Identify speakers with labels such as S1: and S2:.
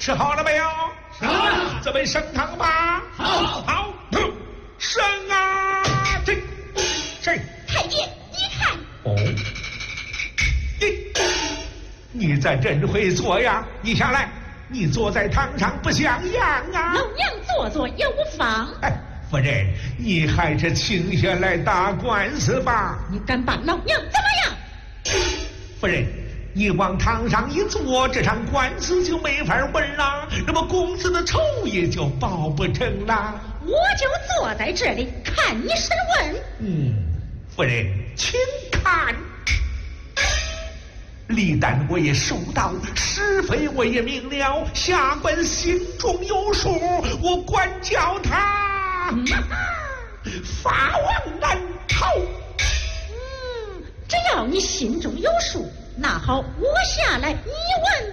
S1: 吃好了没有？
S2: 吃好了。
S1: 准备升堂吧。
S2: 好。
S1: 升啊！这谁？
S3: 太监，你看。
S1: 哦。你在真会坐呀？你下来，你坐在堂上不像样啊！
S3: 老娘坐坐也无妨。
S1: 哎，夫人，你还是请下来打官司吧。
S3: 你敢把老娘怎么样？
S1: 夫人，你往堂上一坐，这场官司就没法问了，那么公子的仇也就报不成了。
S3: 我就坐在这里看你审问。
S1: 夫人，请看。李旦我也收到，是非我也明了，下官心中有数，我管教他法网难逃。
S3: 只要你心中有数，那好，我下来一问